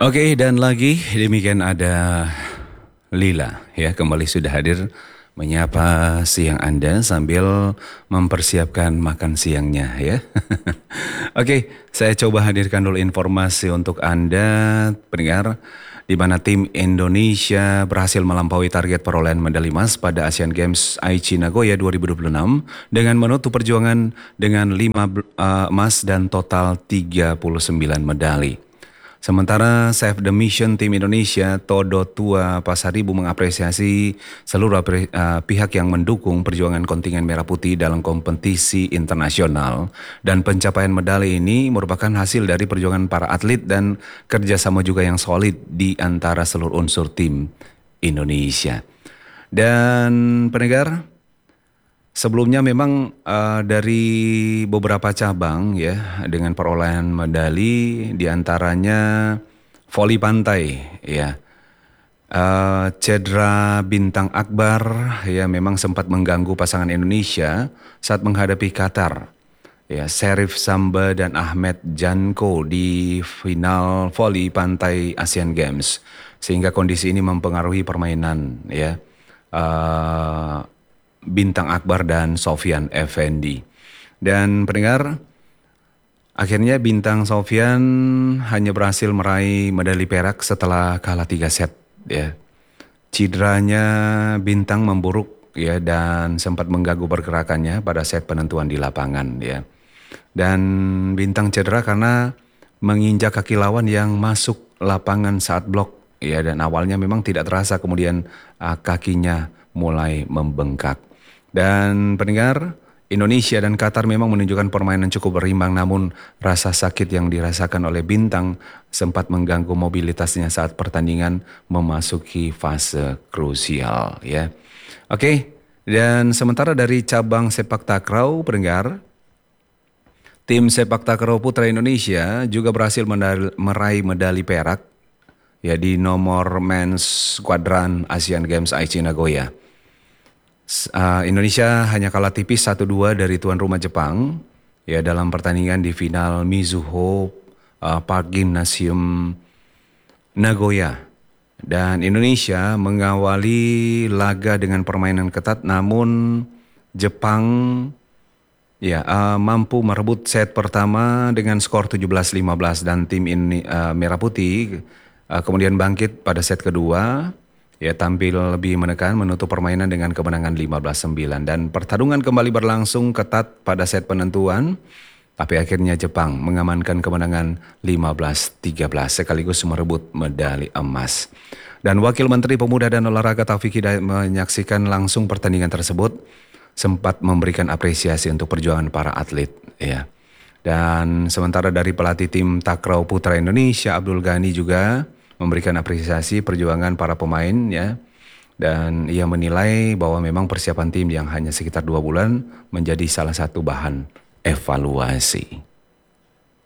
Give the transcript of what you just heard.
Oke, dan lagi demikian ada Lila ya kembali sudah hadir menyapa siang Anda sambil mempersiapkan makan siangnya ya. Oke, saya coba hadirkan dulu informasi untuk Anda pendengar di mana tim Indonesia berhasil melampaui target perolehan medali emas pada Asian Games Aichi Nagoya 2026 dengan menutup perjuangan dengan 5 emas dan total 39 medali. Sementara Save the Mission Tim Indonesia Todo Tua Pasaribu mengapresiasi seluruh pihak yang mendukung perjuangan kontingen Merah Putih dalam kompetisi internasional dan pencapaian medali ini merupakan hasil dari perjuangan para atlet dan kerjasama juga yang solid di antara seluruh unsur tim Indonesia. Dan pendengar, sebelumnya memang dari beberapa cabang ya dengan perolehan medali diantaranya voli pantai ya. Cedera Bintang Akbar ya memang sempat mengganggu pasangan Indonesia saat menghadapi Qatar. Ya, Serif Samba dan Ahmed Janko di final voli pantai Asian Games sehingga kondisi ini mempengaruhi permainan ya. Eh, Bintang Akbar dan Sofyan Effendi. Dan pendengar, akhirnya Bintang Sofyan hanya berhasil meraih medali perak setelah kalah 3 set ya. Cederanya Bintang memburuk ya dan sempat mengganggu pergerakannya pada set penentuan di lapangan ya. Dan Bintang cedera karena menginjak kaki lawan yang masuk lapangan saat blok ya, dan awalnya memang tidak terasa kemudian kakinya mulai membengkak. Dan pendengar, Indonesia dan Qatar memang menunjukkan permainan cukup berimbang, namun rasa sakit yang dirasakan oleh Bintang sempat mengganggu mobilitasnya saat pertandingan memasuki fase krusial ya. Oke, dan sementara dari cabang sepak takraw pendengar, tim sepak takraw putra Indonesia juga berhasil meraih medali perak ya di nomor men's kuadran Asian Games Aichi Nagoya. Indonesia hanya kalah tipis 1-2 dari tuan rumah Jepang ya dalam pertandingan di final Mizuho Park Gymnasium Nagoya. Dan Indonesia mengawali laga dengan permainan ketat, namun Jepang ya mampu merebut set pertama dengan skor 17-15 dan tim ini Merah Putih kemudian bangkit pada set kedua. Ya, tampil lebih menekan menutup permainan dengan kemenangan 15-9 dan pertarungan kembali berlangsung ketat pada set penentuan. Tapi akhirnya Jepang mengamankan kemenangan 15-13 sekaligus merebut medali emas. Dan Wakil Menteri Pemuda dan Olahraga Taufik Hidayat menyaksikan langsung pertandingan tersebut, sempat memberikan apresiasi untuk perjuangan para atlet ya. Dan sementara dari pelatih tim takraw putra Indonesia Abdul Ghani juga memberikan apresiasi perjuangan para pemain ya, dan ia menilai bahwa memang persiapan tim yang hanya sekitar 2 bulan menjadi salah satu bahan evaluasi.